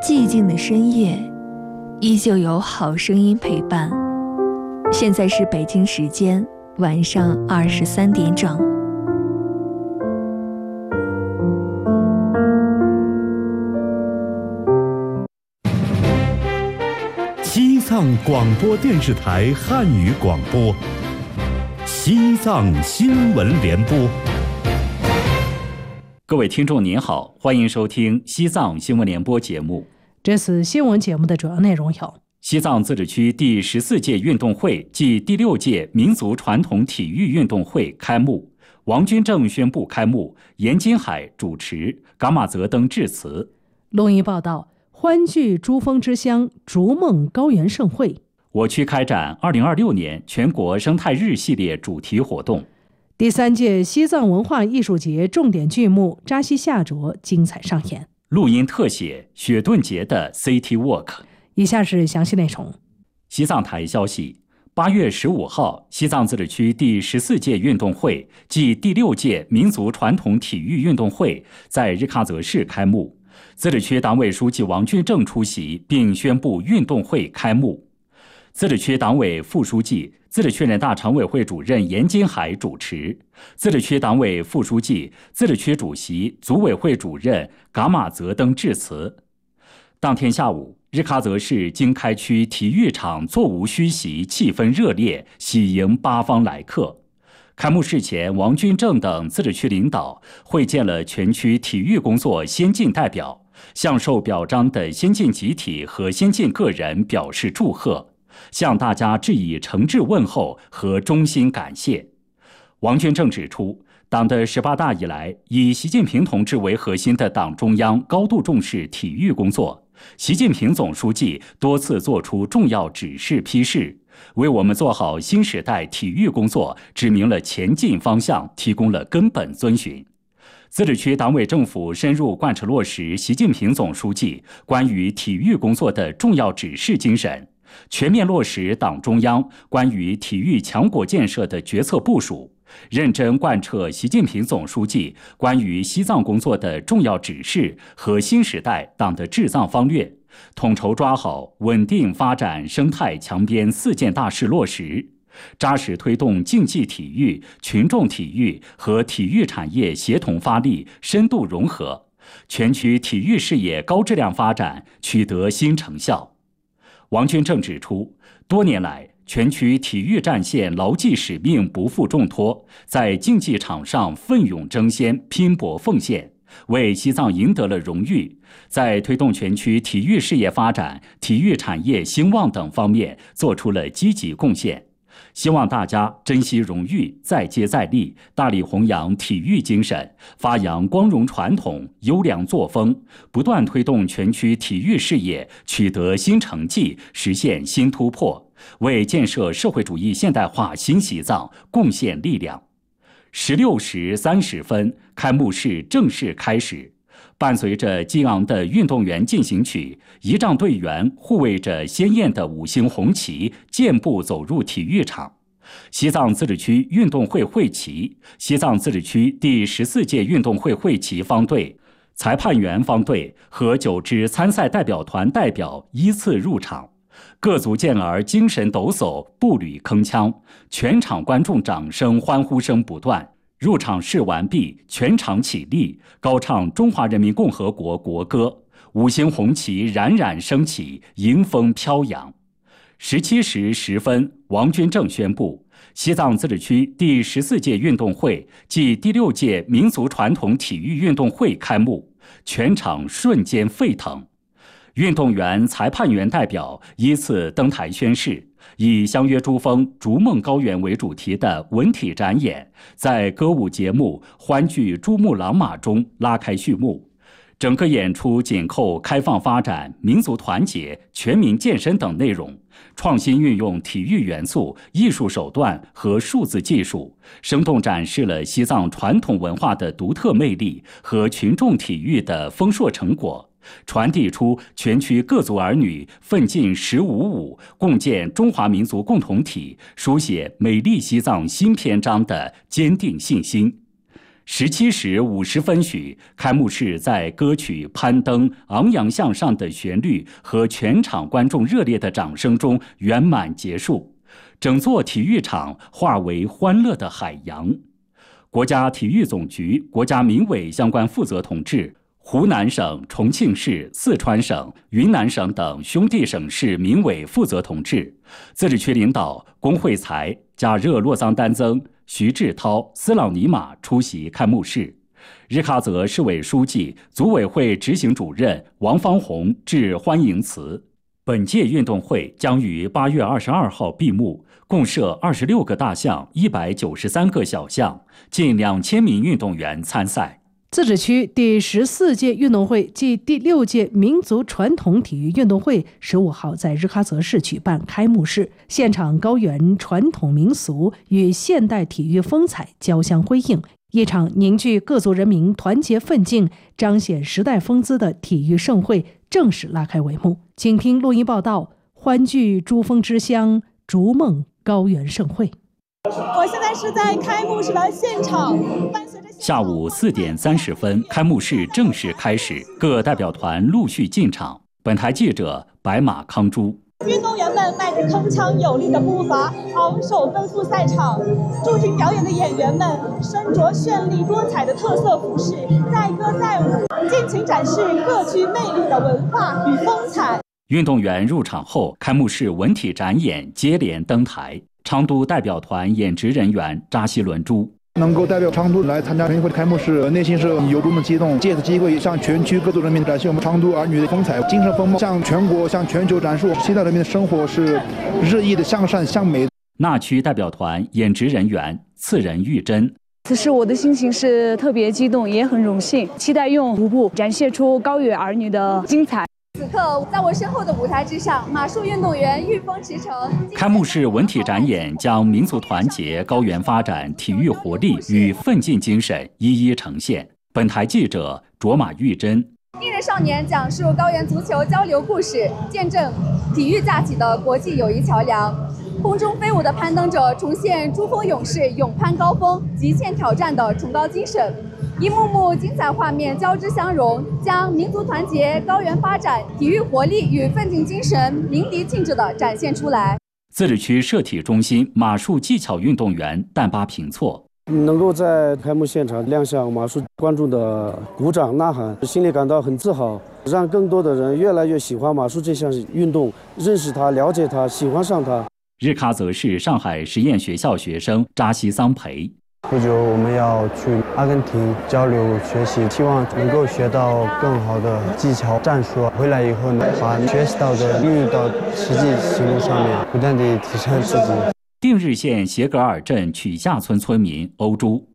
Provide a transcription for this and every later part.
寂静的深夜，依旧有好声音陪伴。现在是北京时间晚上23点整。 西藏广播电视台汉语广播，西藏新闻联播。 各位听众您好，欢迎收听西藏新闻联播节目。 这次新闻节目的主要内容有： 西藏自治区第14届运动会暨第6届民族传统体育运动会开幕，王军正宣布开幕，严金海主持，噶玛泽登致辞。 录音报道：欢聚珠峰之乡，逐梦高原盛会。 我区开展2026年全国生态日系列主题活动。 第3届西藏文化艺术节重点剧目《扎西夏卓》精彩上演。 录音特写雪顿节的 City Walk。 以下是详细内容。 西藏台消息：8月15号，西藏自治区第14届运动会暨第6届民族传统体育运动会在日喀则市开幕。自治区党委书记王军正出席并宣布运动会开幕。自治区党委副书记、自治区人大常委会主任严金海主持，自治区党委副书记、自治区主席、组委会主任噶玛泽登致辞。当天下午，日喀则市经开区体育场座无虚席，气氛热烈，喜迎8方来客。开幕式前，王军正等自治区领导会见了全区体育工作先进代表，向受表彰的先进集体和先进个人表示祝贺，向大家致以诚挚问候和衷心感谢。王军正指出，党的18大以来，以习近平同志为核心的党中央高度重视体育工作，习近平总书记多次作出重要指示批示，为我们做好新时代体育工作指明了前进方向，提供了根本遵循。自治区党委政府深入贯彻落实习近平总书记关于体育工作的重要指示精神，全面落实党中央关于体育强国建设的决策部署，认真贯彻习近平总书记关于西藏工作的重要指示和新时代党的治藏方略，统筹抓好稳定发展生态强边4件大事落实，扎实推动竞技体育、群众体育和体育产业协同发力、深度融合，全区体育事业高质量发展取得新成效。王军正指出，多年来，全区体育战线牢记使命，不负重托，在竞技场上奋勇争先、拼搏奉献，为西藏赢得了荣誉，在推动全区体育事业发展、体育产业兴旺等方面做出了积极贡献。希望大家珍惜荣誉，再接再厉，大力弘扬体育精神，发扬光荣传统、优良作风，不断推动全区体育事业取得新成绩，实现新突破，为建设社会主义现代化新西藏贡献力量。16时30分，开幕式正式开始。伴随着激昂的运动员进行曲，仪仗队员护卫着鲜艳的5星红旗，健步走入体育场。西藏自治区运动会会旗、西藏自治区第14届运动会会旗方队、裁判员方队和9支参赛代表团代表依次入场。各族健儿精神抖擞，步履铿锵，全场观众掌声欢呼声不断。入场式完毕，全场起立，高唱中华人民共和国国歌，5星红旗冉冉升起，迎风飘扬。17时10分，王军正宣布，西藏自治区第14届运动会暨第6届民族传统体育运动会开幕，全场瞬间沸腾。运动员、裁判员代表依次登台宣誓，以相约珠峰、逐梦高原为主题的文体展演，在歌舞节目《欢聚珠穆朗玛》中拉开序幕。整个演出紧扣开放发展、民族团结、全民健身等内容，创新运用体育元素、艺术手段和数字技术，生动展示了西藏传统文化的独特魅力和群众体育的丰硕成果，传递出全区各族儿女奋进15-5，共建中华民族共同体，书写美丽西藏新篇章的坚定信心。 17时50分许，开幕式在歌曲《攀登》昂扬向上的旋律和全场观众热烈的掌声中圆满结束，整座体育场化为欢乐的海洋。国家体育总局、国家民委相关负责同志、湖南省、重庆市、四川省、云南省等兄弟省市民委负责同志，自治区领导龚惠才、加热洛桑丹增、徐志涛、斯朗尼玛出席开幕式。日喀则市委书记、组委会执行主任王方红致欢迎词。本届运动会将于8月22号闭幕，共设26个大项、193个小项，近2000名运动员参赛。 自治区第14届运动会暨第6届民族传统体育运动会15号在日喀则市举办开幕式，现场高原传统民俗与现代体育风采交相辉映，一场凝聚各族人民团结奋进、彰显时代风姿的体育盛会正式拉开帷幕。请听录音报道：欢聚珠峰之乡，逐梦高原盛会。 我现在是在开幕式的现场。 下午4点30分，开幕式正式开始，各代表团陆续进场。本台记者白马康珠。 运动员们迈着铿锵有力的步伐，昂首奔赴赛场。驻军表演的演员们身着绚丽多彩的特色服饰，载歌载舞，尽情展示各具魅力的文化与风采。 运动员入场后，开幕式文体展演接连登台。昌都代表团演职人员扎西伦珠。 能够代表昌都来参加全运会的开幕式，内心是由衷的激动。借此机会，向全区各族人民展现我们昌都儿女的风采、精神风貌，向全国、向全球展示现在人民的生活是日益的向善向美。 那区代表团演职人员次仁玉珍。 此时我的心情是特别激动，也很荣幸，期待用舞步展现出高原儿女的精彩。 此刻，在我身后的舞台之上，马术运动员御风驰骋。 开幕式文体展演将民族团结、高原发展、体育活力与奋进精神一一呈现。本台记者卓玛玉珍。 映日少年讲述高原足球交流故事，见证体育架起的国际友谊桥梁。空中飞舞的攀登者重现珠峰勇士勇攀高峰、极限挑战的崇高精神。一幕幕精彩画面交织相融，将民族团结、高原发展、体育活力与奋进精神淋漓尽致地展现出来。 自治区社体中心马术技巧运动员但巴平措。 能够在开幕现场亮相马术，观众的鼓掌呐喊，心里感到很自豪，让更多的人越来越喜欢马术这项运动，认识它、了解它、喜欢上它。 日喀则市上海实验学校学生扎西桑培。 不久我们要去阿根廷交流学习，希望能够学到更好的技巧战术，回来以后呢，把学习到的运用到实际行动上面，不断地提升自己。 定日县协格尔镇曲下村村民欧珠。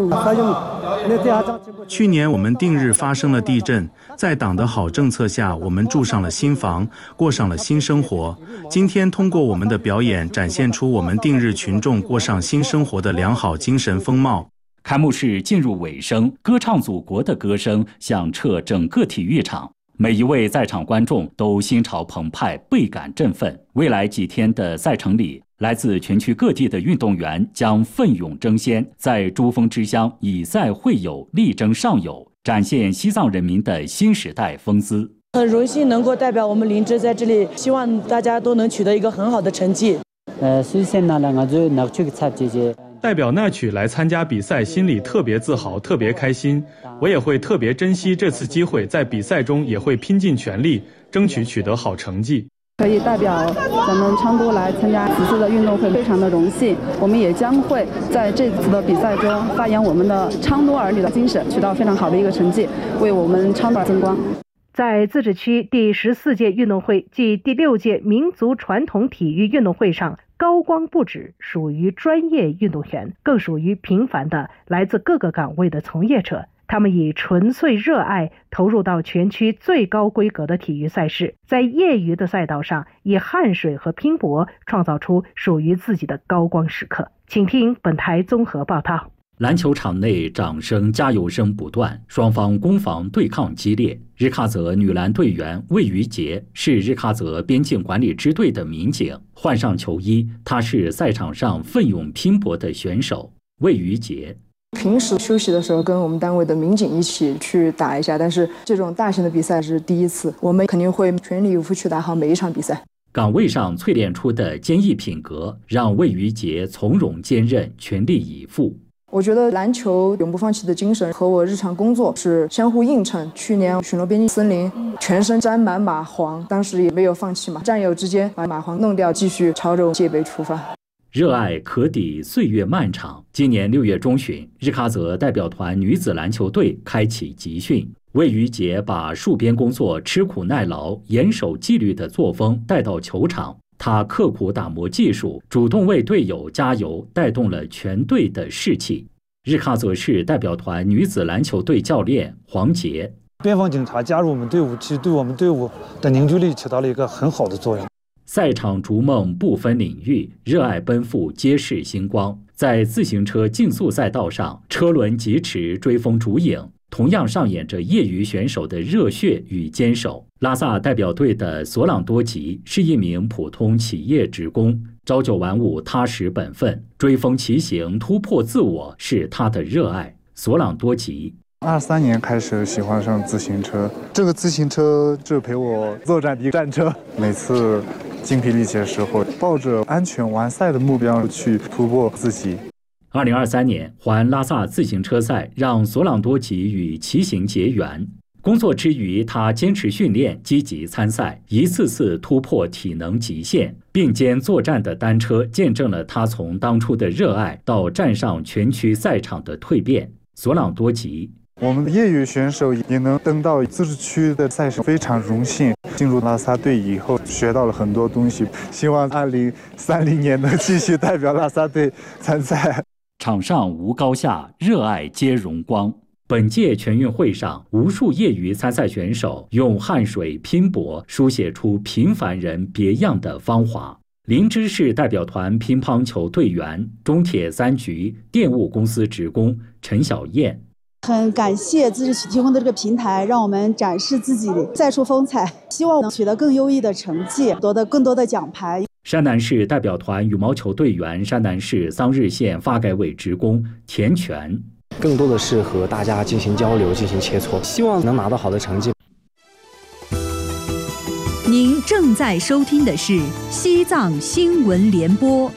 去年我们定日发生了地震，在党的好政策下，我们住上了新房，过上了新生活。今天通过我们的表演，展现出我们定日群众过上新生活的良好精神风貌。 开幕式进入尾声，歌唱祖国的歌声响彻整个体育场，每一位在场观众都心潮澎湃，倍感振奋。未来几天的赛程里，来自全区各地的运动员将奋勇争先，在珠峰之乡以赛会友，力争上游，展现西藏人民的新时代风姿。 很荣幸能够代表我们林芝在这里，希望大家都能取得一个很好的成绩。 代表那曲来参加比赛，心里特别自豪，特别开心。我也会特别珍惜这次机会，在比赛中也会拼尽全力，争取取得好成绩。 可以代表咱们昌都来参加此次的运动会，非常的荣幸。我们也将会在这次的比赛中发扬我们的昌都儿女的精神，取到非常好的一个成绩，为我们昌都增光。 在自治区第14届运动会暨第6届民族传统体育运动会上，高光不止属于专业运动员，更属于平凡的来自各个岗位的从业者。他们以纯粹热爱投入到全区最高规格的体育赛事，在业余的赛道上以汗水和拼搏创造出属于自己的高光时刻。请听本台综合报道。 篮球场内掌声、加油声不断，双方攻防对抗激烈。日喀则女篮队员魏于杰是日喀则边境管理支队的民警，换上球衣，她是赛场上奋勇拼搏的选手魏于杰。 平时休息的时候跟我们单位的民警一起去打一下，但是这种大型的比赛是第一次，我们肯定会全力以赴去打好每一场比赛。 岗位上淬炼出的坚毅品格，让魏于杰从容坚韧，全力以赴。 我觉得篮球永不放弃的精神和我日常工作是相互映衬。去年巡逻边境森林，全身沾满蚂蟥，当时也没有放弃嘛，战友之间把蚂蟥弄掉，继续朝着界碑出发。 热爱可抵岁月漫长。今年6月中旬，日喀则代表团女子篮球队开启集训。魏于杰把戍边工作吃苦耐劳、严守纪律的作风带到球场，他刻苦打磨技术，主动为队友加油，带动了全队的士气。日喀则市代表团女子篮球队教练黄杰： 边防警察加入我们队伍，其实对我们队伍的凝聚力起到了一个很好的作用。 赛场逐梦不分领域，热爱奔赴皆是星光。在自行车竞速赛道上，车轮疾驰，追风逐影，同样上演着业余选手的热血与坚守。拉萨代表队的索朗多吉是一名普通企业职工，朝九晚五，踏实本分，追风骑行，突破自我是他的热爱。索朗多吉 23年开始喜欢上自行车，这个自行车是陪我作战的战车。每次精疲力竭的时候，抱着安全完赛的目标去突破自己。 2023年环拉萨自行车赛让索朗多吉与骑行结缘。工作之余，他坚持训练，积极参赛，一次次突破体能极限。并肩作战的单车见证了他从当初的热爱到站上全区赛场的蜕变。索朗多吉： 我们的业余选手也能登到自治区的赛事，非常荣幸。进入拉萨队以后，学到了很多东西，希望2030年能继续代表拉萨队参赛。 场上无高下，热爱皆荣光。本届全运会上，无数业余参赛选手用汗水拼搏，书写出平凡人别样的芳华。林芝市代表团乒乓球队员、中铁3局电务公司职工陈小燕： 很感谢自治区提供的这个平台，让我们展示自己赛出风采，希望能取得更优异的成绩，夺得更多的奖牌。 山南市代表团羽毛球队员、山南市桑日县发改委职工田全： 更多的是和大家进行交流、进行切磋，希望能拿到好的成绩。 您正在收听的是西藏新闻联播。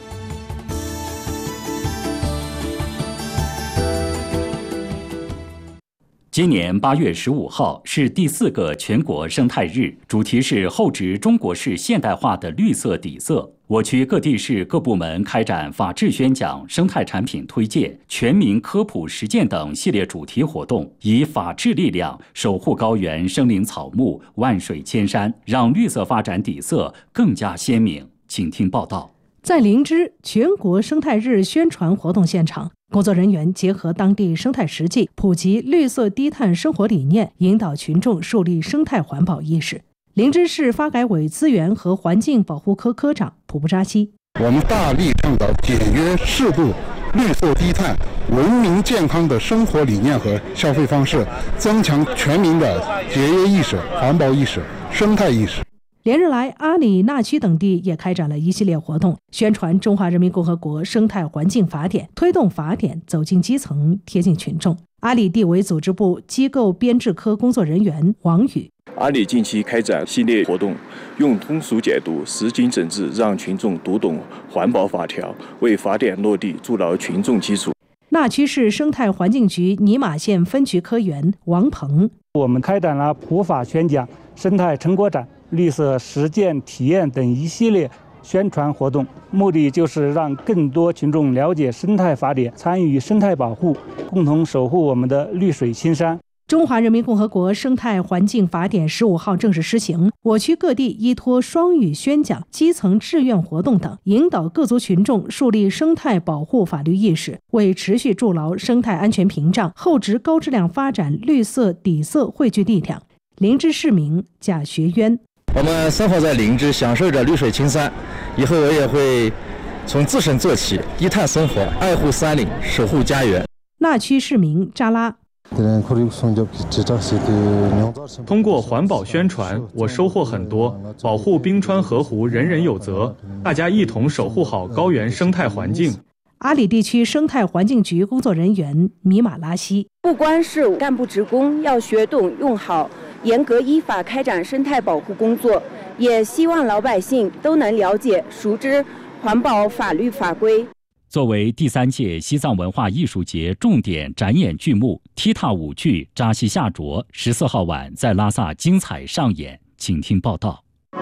今年8月15号是第4个全国生态日，主题是厚植中国式现代化的绿色底色。我区各地市各部门开展法治宣讲、生态产品推介、全民科普实践等系列主题活动，以法治力量守护高原生灵草木、万水千山，让绿色发展底色更加鲜明。请听报道。 在林芝全国生态日宣传活动现场，工作人员结合当地生态实际，普及绿色低碳生活理念，引导群众树立生态环保意识。林芝市发改委资源和环境保护科科长普布扎西： 我们大力倡导简约适度、绿色低碳、文明健康的生活理念和消费方式，增强全民的节约意识、环保意识、生态意识。 连日来，阿里纳区等地也开展了一系列活动，宣传《中华人民共和国生态环境法典》，推动法典走进基层，贴近群众。阿里地委组织部机构编制科工作人员王宇： 阿里近期开展系列活动，用通俗解读、实景整治，让群众读懂环保法条，为法典落地筑牢群众基础。 纳区市生态环境局尼玛县分局科员王鹏： 我们开展了普法宣讲、生态成果展、绿色实践体验等一系列宣传活动，目的就是让更多群众了解生态法典，参与生态保护，共同守护我们的绿水青山。 中华人民共和国生态环境法典15号正式施行，我区各地依托双语宣讲、基层志愿活动等，引导各族群众树立生态保护法律意识，为持续筑牢生态安全屏障、厚植高质量发展绿色底色汇聚力量。林芝市民贾学渊： 我们生活在林芝，享受着绿水青山，以后我也会从自身做起，低碳生活，爱护山岭，守护家园。 纳区市民扎拉： 通过环保宣传，我收获很多。保护冰川河湖，人人有责，大家一同守护好高原生态环境。 阿里地区生态环境局工作人员米马拉西， 不光是干部职工要学懂用好，严格依法开展生态保护工作，也希望老百姓都能了解熟知环保法律法规。 作为第3届西藏文化艺术节重点展演剧目，踢踏舞剧《扎西夏卓》14号晚在拉萨精彩上演，请听报道。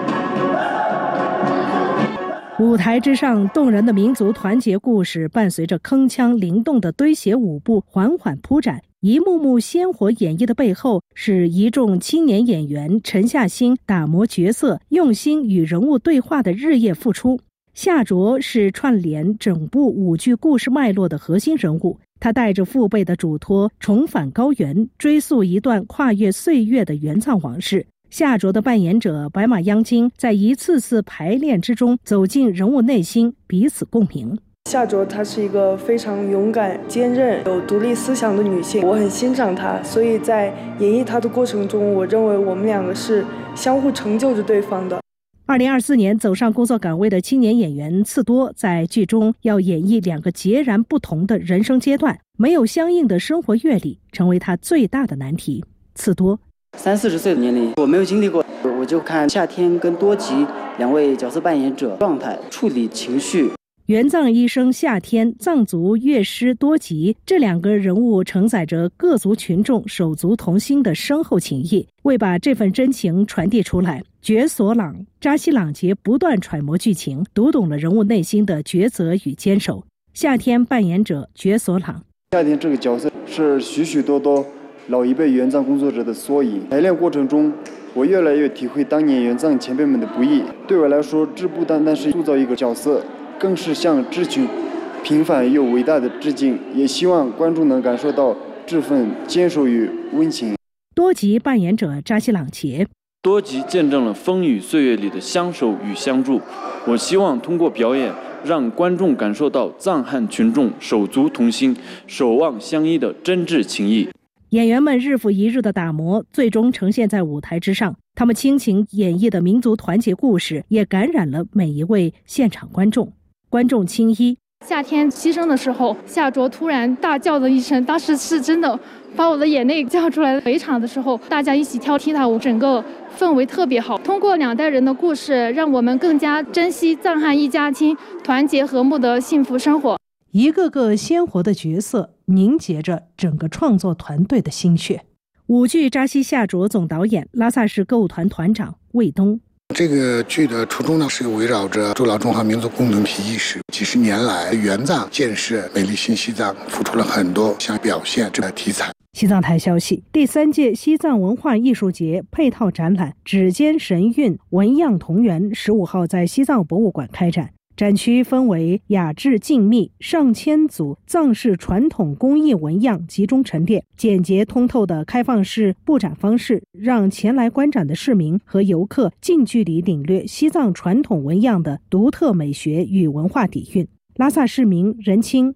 舞台之上，动人的民族团结故事伴随着铿锵灵动的堆写舞步缓缓铺展，一幕幕鲜活演绎的背后，是一众青年演员沉下心打磨角色，用心与人物对话的日夜付出。夏卓是串联整部舞剧故事脉络的核心人物，他带着父辈的嘱托重返高原，追溯一段跨越岁月的援藏往事。夏卓的扮演者白马央金在一次次排练之中走进人物内心，彼此共鸣。 夏卓她是一个非常勇敢、坚韧、有独立思想的女性，我很欣赏她，所以在演绎她的过程中，我认为我们两个是相互成就着对方的。 2024年走上工作岗位的青年演员次多在剧中要演绎2个截然不同的人生阶段，没有相应的生活阅历，成为他最大的难题。次多 30-40岁的年龄，我没有经历过，我就看夏天跟多吉2位角色扮演者状态、处理情绪。 援藏医生夏天、藏族乐师多吉这2个人物承载着各族群众手足同心的深厚情谊，为把这份真情传递出来，觉所朗、扎西朗杰不断揣摩剧情，读懂了人物内心的抉择与坚守。夏天扮演者觉所朗， 夏天这个角色是许许多多老一辈援藏工作者的缩影。排练过程中，我越来越体会当年援藏前辈们的不易。对我来说，这不单单是塑造一个角色，更是向这群平凡又伟大的致敬，也希望观众能感受到这份坚守与温情。 多吉扮演者扎西朗杰， 多吉见证了风雨岁月里的相守与相助，我希望通过表演让观众感受到藏汉群众手足同心、守望相依的真挚情谊。 演员们日复一日的打磨，最终呈现在舞台之上。他们倾情演绎的民族团结故事，也感染了每一位现场观众。观众青衣， 夏天牺牲的时候，夏卓突然大叫的一声，当时是真的把我的眼泪叫出来了。围场的时候，大家一起跳踢踏舞，整个氛围特别好。通过2代人的故事，让我们更加珍惜藏汉一家亲、团结和睦的幸福生活。 一个个鲜活的角色凝结着整个创作团队的心血。舞剧《扎西夏卓》总导演、拉萨市歌舞团团长魏东。 这个剧的初衷呢，是围绕着筑牢中华民族共同体意识。几十年来，援藏建设美丽新西藏付出了很多，想表现这个题材。 西藏台消息，第3届西藏文化艺术节配套展览《指尖神韵纹样同源》15号在西藏博物馆开展。展区分为雅致静谧、上千组藏式传统工艺纹样集中陈列，简洁通透的开放式布展方式，让前来观展的市民和游客近距离领略西藏传统纹样的独特美学与文化底蕴。拉萨市民任清，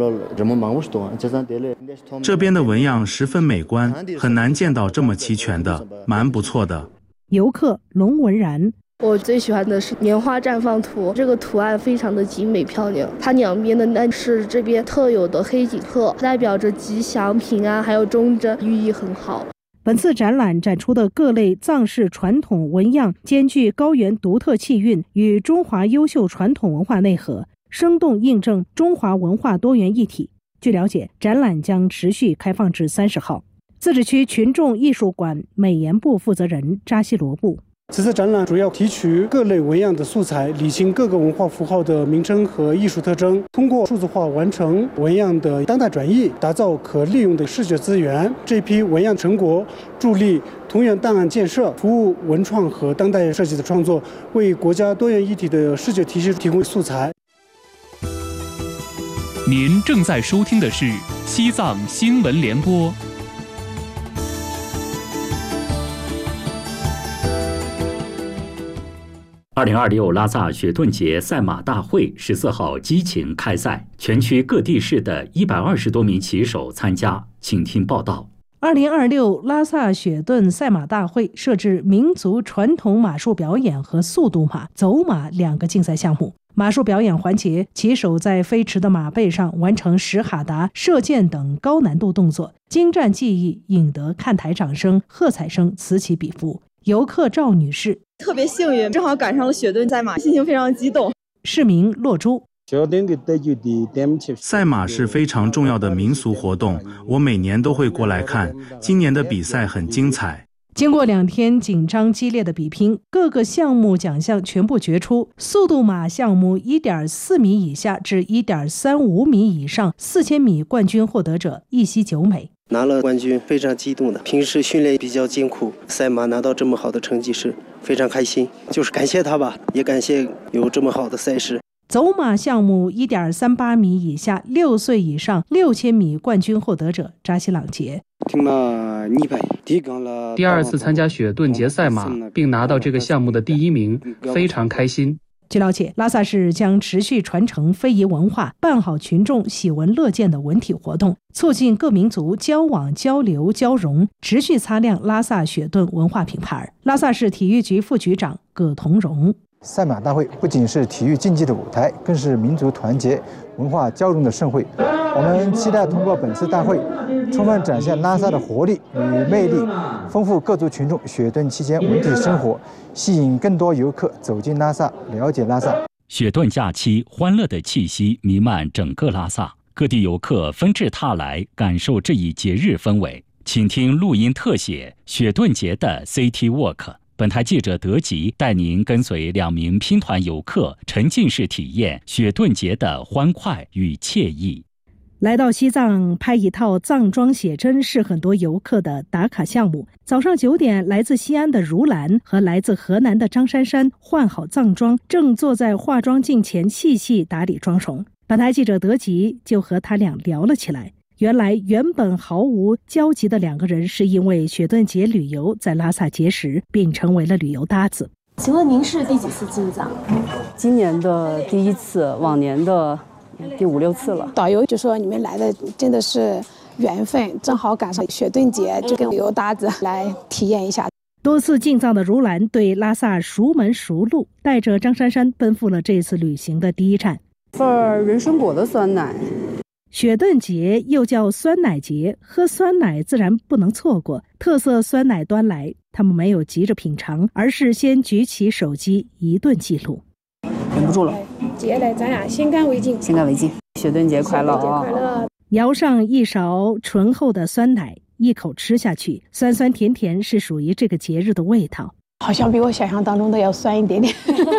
这边的纹样十分美观，很难见到这么齐全的，蛮不错的。 游客龙文然， 我最喜欢的是棉花绽放图，这个图案非常的精美漂亮，它2边的那是这边特有的黑锦鹤，代表着吉祥平安还有忠贞，寓意很好。 本次展览展出的各类藏式传统纹样兼具高原独特气韵与中华优秀传统文化内核，生动印证中华文化多元一体。据了解，展览将持续开放至30号。自治区群众艺术馆美研部负责人扎西罗布， 此次展览主要提取各类纹样的素材，理清各个文化符号的名称和艺术特征，通过数字化完成纹样的当代转译，打造可利用的视觉资源。这批纹样成果助力同源档案建设，服务文创和当代设计的创作，为国家多元一体的视觉体系提供素材。 您正在收听的是西藏新闻联播。 2026拉萨雪顿节赛马大会14号激情开赛，全区各地市的120多名骑手参加，请听报道。 2026拉萨雪顿赛马大会设置民族传统马术表演和速度马、走马2个竞赛项目， 马术表演环节，骑手在飞驰的马背上完成10哈达、射箭等高难度动作，精湛技艺引得看台掌声、喝彩声此起彼伏。游客赵女士特别幸运，正好赶上了雪顿赛马，心情非常激动。 市民洛珠赛马是非常重要的民俗活动，我每年都会过来看。今年的比赛很精彩。 经过2天紧张激烈的比拼，各个项目奖项全部决出。速度马项目 1.4 米以下至 1.35 米以上4000米冠军获得者一袭9美。 拿了冠军非常激动的，平时训练比较艰苦，赛马拿到这么好的成绩是非常开心，就是感谢他吧，也感谢有这么好的赛事。 走马项目 1.38 米以下6岁以上6000米冠军获得者扎西朗杰。 第2次参加雪顿节赛马，并拿到这个项目的第1名，非常开心。 据了解，拉萨市将持续传承非遗文化，办好群众喜闻乐见的文体活动，促进各民族交往、交流、交融，持续擦亮拉萨雪顿文化品牌。拉萨市体育局副局长葛同荣。 赛马大会不仅是体育竞技的舞台，更是民族团结、文化交融的盛会。我们期待通过本次大会，充分展现拉萨的活力与魅力，丰富各族群众雪顿期间文体生活，吸引更多游客走进拉萨，了解拉萨。 雪顿假期，欢乐的气息弥漫整个拉萨，各地游客纷至沓来，感受这一节日氛围。请听录音特写雪顿节的 City Walk。本台记者德吉带您跟随2名拼团游客沉浸式体验雪顿节的欢快与惬意。 来到西藏拍一套藏装写真是很多游客的打卡项目。早上9点，来自西安的如兰和来自河南的张珊珊换好藏装，正坐在化妆镜前细细打理妆容。本台记者德吉就和他俩聊了起来。原本毫无交集的2个人是因为雪顿节旅游在拉萨结识，并成为了旅游搭子。 请问您是第几次进藏？ 今年的第1次，往年的第5、6次了。 导游就说你们来的真的是缘分，正好赶上雪顿节，就跟旅游搭子来体验一下。 多次进藏的如兰对拉萨熟门熟路，带着张珊珊奔赴了这次旅行的第1站。 份人参果的酸奶。 雪顿节又叫酸奶节，喝酸奶自然不能错过。特色酸奶端来，他们没有急着品尝，而是先举起手机一顿记录。 忍不住了， 接下来咱俩先干为敬。 先干为敬，雪顿节快乐啊！ 舀上一勺醇厚的酸奶，一口吃下去，酸酸甜甜是属于这个节日的味道。 好像比我想象当中的要酸一点点。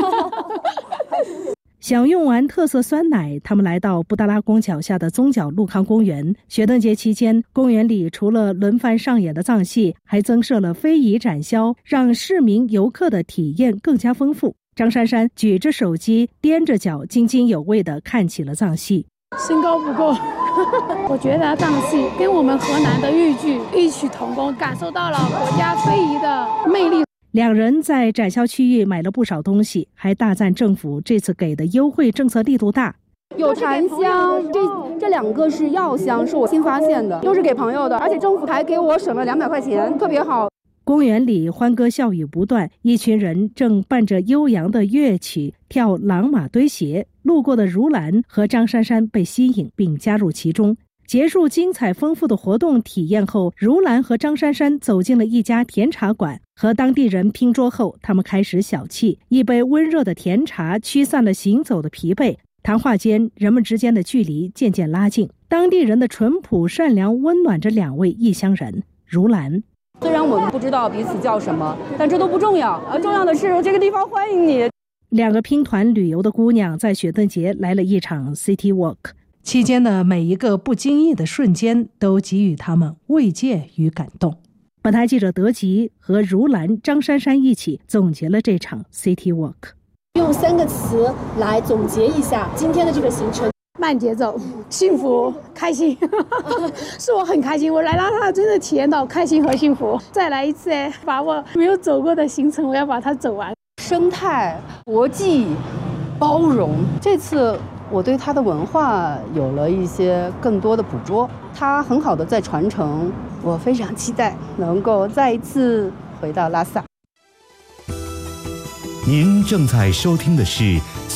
享用完特色酸奶，他们来到布达拉宫脚下的宗教陆康公园。雪顿节期间，公园里除了轮番上演的藏戏，还增设了非遗展销，让市民游客的体验更加丰富。张珊珊举着手机，踮着脚，津津有味地看起了藏戏。 身高不够，我觉得藏戏跟我们河南的豫剧异曲同工，感受到了国家非遗的魅力。 2人在展销区域买了不少东西，还大赞政府这次给的优惠政策力度大。 有檀香，这2个是药香，是我新发现的，都是给朋友的，而且政府还给我省了200块钱，特别好。 公园里欢歌笑语不断，一群人正伴着悠扬的乐曲跳朗马堆鞋。路过的如兰和张珊珊被吸引并加入其中。结束精彩丰富的活动体验后，如兰和张珊珊走进了一家甜茶馆，和当地人拼桌后，他们开始小憩。一杯温热的甜茶驱散了行走的疲惫，谈话间，人们之间的距离渐渐拉近。当地人的淳朴善良温暖着2位异乡人。如兰， 虽然我们不知道彼此叫什么，但这都不重要，重要的是这个地方欢迎你。 2个拼团旅游的姑娘在雪顿节来了一场 City Walk。期间的每一个不经意的瞬间都给予他们慰藉与感动。本台记者德吉和如兰、张珊珊一起总结了这场 City Walk。 用3个词来总结一下今天的这个行程：慢节奏、幸福、开心。是我很开心，我来拉萨真的体验到开心和幸福。再来一次，把我没有走过的行程，我要把它走完。 生态、国际、包容，这次我对它的文化有了一些更多的捕捉，它很好的在传承，我非常期待能够再一次回到拉萨。 您正在收听的是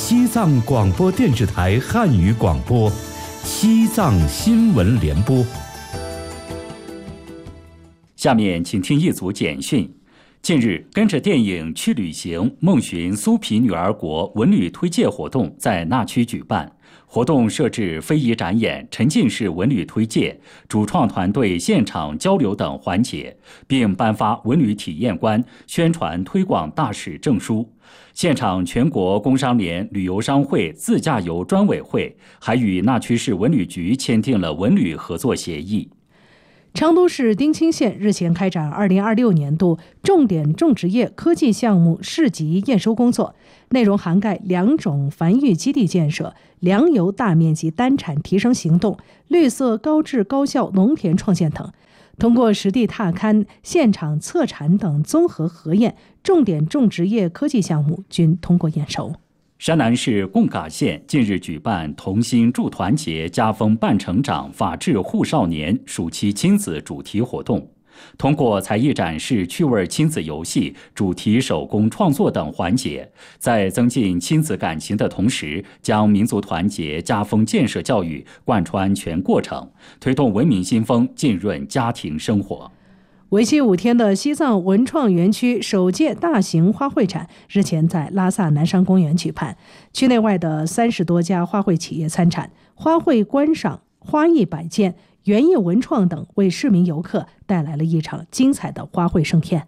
西藏广播电视台汉语广播，西藏新闻联播。 下面请听一组简讯。近日，跟着电影去旅行，梦寻苏皮女儿国文旅推介活动在那曲举办。活动设置非遗展演、沉浸式文旅推介、主创团队现场交流等环节，并颁发文旅体验官、宣传推广大使证书。现场全国工商联旅游商会自驾游专委会还与那曲市文旅局签订了文旅合作协议。 昌都市丁青县日前开展2026年度重点种植业科技项目市级验收工作，内容涵盖2种繁育基地建设、粮油大面积单产提升行动、绿色高质高效农田创建等。通过实地踏勘、现场测产等综合核验，重点种植业科技项目均通过验收。 山南市贡嘎县近日举办同心助团结家风伴成长法治护少年暑期亲子主题活动，通过才艺展示、趣味亲子游戏、主题手工创作等环节，在增进亲子感情的同时，将民族团结家风建设教育贯穿全过程，推动文明新风浸润家庭生活。 为期5天的西藏文创园区首届大型花卉展日前在拉萨南山公园举办，区内外的30多家花卉企业参展，花卉观赏、花艺摆件、园艺文创等，为市民游客带来了一场精彩的花卉盛宴。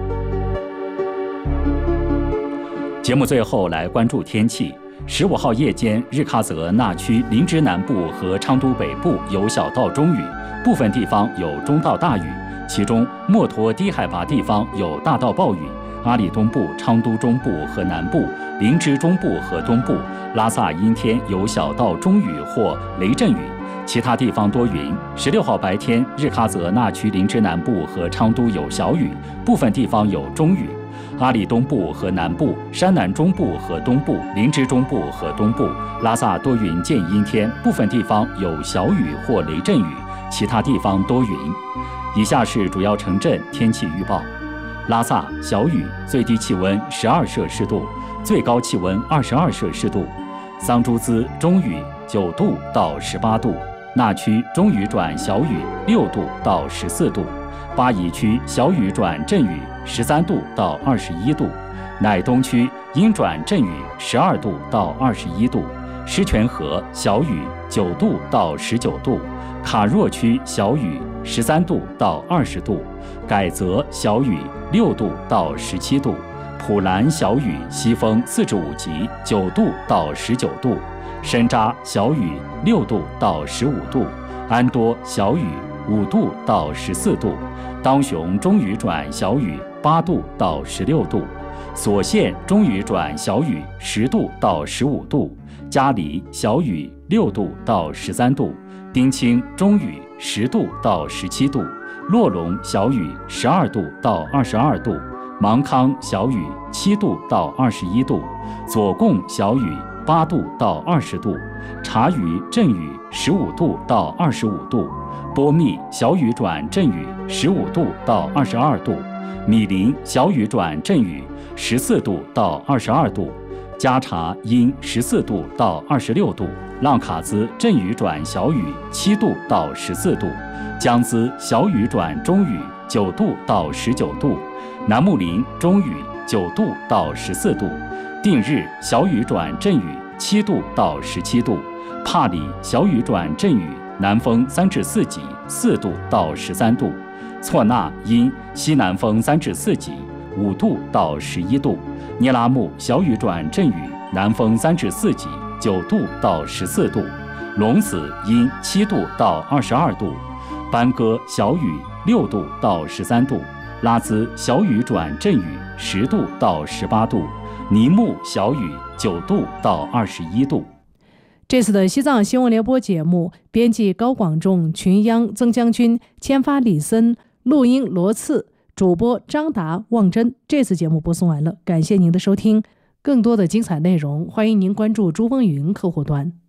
节目最后来关注天气。15号夜间，日喀则那曲林芝南部和昌都北部有小到中雨，部分地方有中到大雨。其中，墨脱低海拔地方有大到暴雨，阿里东部、昌都中部和南部、林芝中部和东部、拉萨阴天有小到中雨或雷阵雨，其他地方多云。16号白天，日喀则那曲林芝南部和昌都有小雨，部分地方有中雨。阿里东部和南部、山南中部和东部、林芝中部和东部、拉萨多云见阴天，部分地方有小雨或雷阵雨，其他地方多云。以下是主要城镇天气预报：拉萨小雨，最低气温12摄氏度，最高气温22摄氏度；桑珠孜中雨9度到18度；那曲中雨转小雨6度到14度；巴宜区小雨转阵雨13度到21度；乃东区阴转阵雨12度到21度；狮泉河小雨9度到19度；卡若区小雨13度到20度；改则小雨6度到17度；普兰小雨西风4至5级9度到19度；深扎小雨6度到15度；安多小雨5度到14度；当雄中雨转小雨8度到16度；索县中雨转小雨10度到15度；嘉里小雨6度到13度；丁青中雨10度到17度；洛龙小雨12度到22度；芒康小雨7度到21度；左贡小雨8度到20度；察隅阵雨15度到25度；波密小雨转阵雨15度到22度；米林小雨转阵雨14度到22度；加查阴14度到26度；浪卡兹阵雨转小雨7度到14度；江孜小雨转中雨9度到19度；南木林中雨9度到14度；定日小雨转阵雨7度到17度；帕里小雨转阵雨南风3至4级4度到13度；错那阴西南风3至4级5度到11度；聂拉木小雨转阵雨南风3至4级9度到14度；龙子阴7度到22度；班戈小雨6度到13度；拉孜小雨转阵雨10度到18度；尼木小雨9度到21度。 这次的西藏新闻联播节目，编辑高广仲、群央、曾将军，签发李森，录音罗次，主播张达、望真。这次节目播送完了，感谢您的收听。更多的精彩内容，欢迎您关注珠峰语音客户端。